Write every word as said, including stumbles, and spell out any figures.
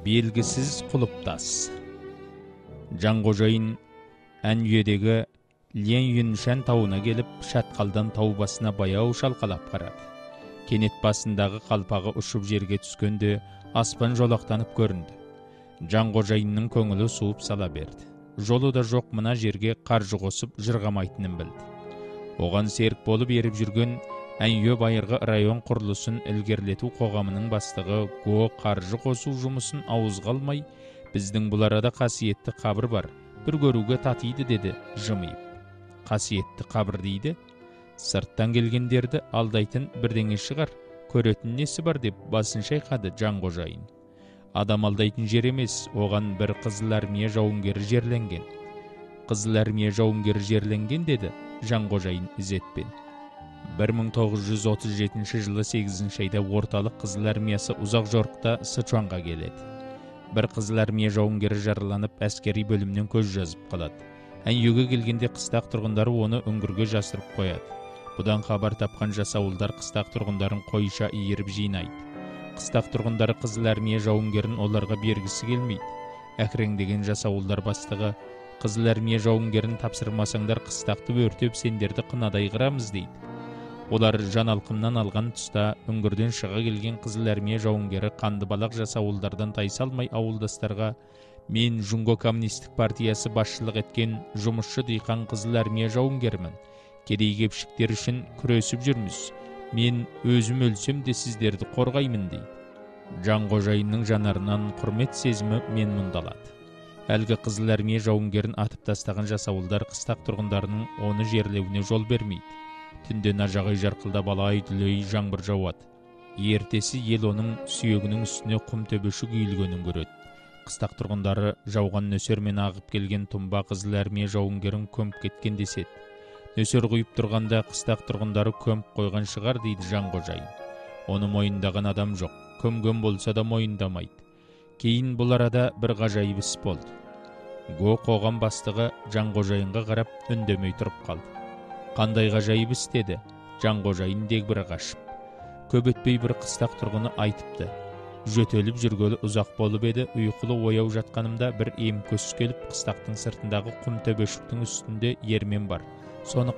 Белгісіз құлыптас. Жанғожайын әнүйедегі Лен Юншан тауына келіп, шатқалдан тау басына баяу шалқалап қарады. Кенет басындағы қалпағы ұшып жерге түскенде аспан жолақтанып көрінді. Жанғожайынның көңілі суып сала берді. Жолы да жоқ мына жерге қаржы қосып жырғамайтынын білді. Оған серік болып еріп жүрген Әнүйе байырғы район құрылысын ілгерілету қоғамының бастығы Го қаржы қосу жұмысын ауызға алмай, біздің бұл арада қасиетті қабір бар, бір көруге татиды деді жымиып. Қасиетті қабір дейді? Сырттан келгендерді алдайтын бірдеңе шығар, көретін несі бар деп басын шайқады Жанғожайын. Адам алдайтын жер емес, оған бір Қызыл Армия жауынгері жерленген. Қызыл Армия жауынгері жерленген деді Жанғожайын ізетпен. бір мың тоғыз жүз отыз жетінші жылы сегізінші айда орталық Қызыл Армиясы ұзақ жорықта Сычуанға келеді. Бір Қызыл Армия жауынгері жараланып, әскери бөлімнен көз жазып қалады. Әнүйеге келгенде қыстақ тұрғындары оны үңгірге жасырып қояды. Бұдан хабар тапқан жасауылдар қыстақ тұрғындарын қойша иіріп жинайды. Қыстақ тұрғындары Қызыл Армия жауынгерін оларға бергісі келмейді. Әкіреңдеген жасауылдар бастығы, Қызыл Армия жауынгерін тапсырмасаңдар қыстақты өртеп сендерді қынадай қырамыз дейді. Олар жан алқымнан алған тұста үңгірден шыға келген Қызыл Армия жауынгері қанды балақ жасауылдардан тайсалмай ауылдастарға: мен Жунго коммунистік партиясы басшылық еткен жұмысшы диқан Қызыл Армия жауынгерімін. Кедей-кепшіктер үшін күресіп жүрміз. Мен өзім өлсем де сіздерді қорғаймын дейді. Жанғожайынның жанарынан құрмет сезімі мен мұндалады. Әлгі Қызыл Армия жауынгерін атып тастаған жасауылдар қыстақ тұрғындарының оны жерлеуіне жол бермейді. Түнде нажағай жарқылдап алай-дүлей жаңбыр жауады. Ертесі ел оның сүйегінің үстіне құм төбешік үйілгенін көреді. Қыстақ тұрғындары жауған нөсермен ағып келген тұмба Қызыл Армия жауынгерін көміп кеткен деседі. Нөсер құйып тұрғанда қыстақ тұрғындары көміп қойған шығар дейді Жанғожайын. Оны мойындаған адам жоқ, көмген болса да мойындамайды. Кейін бұл арада бір ғажайып іс болды. Го қоғам бастығы Жанғожайынға қарап үндемей тұрып қалды. Қандай ғажайып іс деді Жанғожайын дегбірі қашып. Көп өтпей бір қыстақ тұрғыны айтыпты: жөтеліп жүргелі ұзақ болып еді, ұйқылы ояу жатқанымда бір ем көз келіп, қыстақтың сыртындағы құм төбешіктің үстінде ермен бар. Соны